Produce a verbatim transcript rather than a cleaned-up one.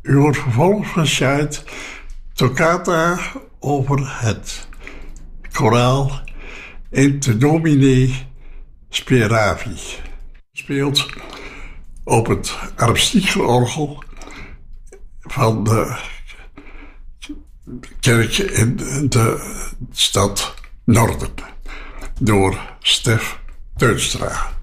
U wordt vervolgens verschijnt Toccata over het koraal in Te Domine Speravi. Speelt op het harpsichorgel van de kerk in de stad Norden door Stef Teunstra.